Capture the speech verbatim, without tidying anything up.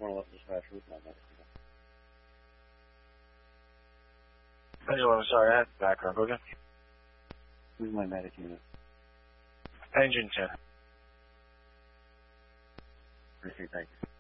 one eleven dispatch with my medic unit. Engine eleven, sorry, I had background. Go again. With my medic unit. Engine ten. Appreciate it, thank you.